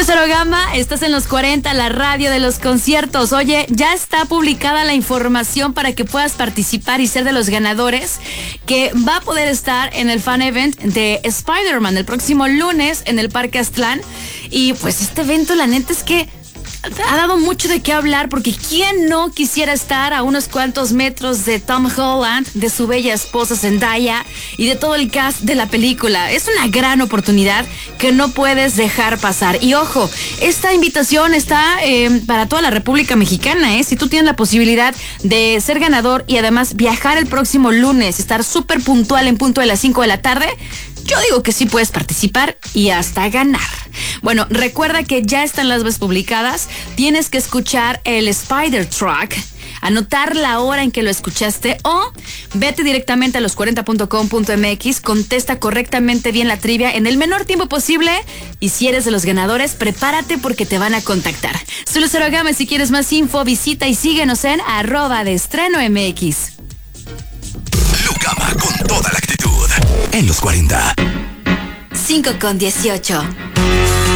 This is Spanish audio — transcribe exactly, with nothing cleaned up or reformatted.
Soy Cero Gama, estás en los cuarenta, la radio de los conciertos. Oye, ya está publicada la información para que puedas participar y ser de los ganadores que va a poder estar en el fan event de Spider-Man el próximo lunes en el Parque Aztlán. Y pues este evento, la neta es que ha dado mucho de qué hablar, porque ¿quién no quisiera estar a unos cuantos metros de Tom Holland, de su bella esposa Zendaya y de todo el cast de la película? Es una gran oportunidad que no puedes dejar pasar. Y ojo, esta invitación está eh, para toda la República Mexicana, ¿eh? Si tú tienes la posibilidad de ser ganador y además viajar el próximo lunes, estar súper puntual en punto de las cinco de la tarde, yo digo que sí puedes participar y hasta ganar. Bueno, recuerda que ya están las bases publicadas. Tienes que escuchar el Spider Track, anotar la hora en que lo escuchaste o vete directamente a los cuarenta punto com punto m x, contesta correctamente bien la trivia en el menor tiempo posible y si eres de los ganadores, prepárate porque te van a contactar. Soy Cero Gama, si quieres más info, visita y síguenos en arroba de estreno mx. Lucama con toda la actitud en los cuarenta. cinco con dieciocho.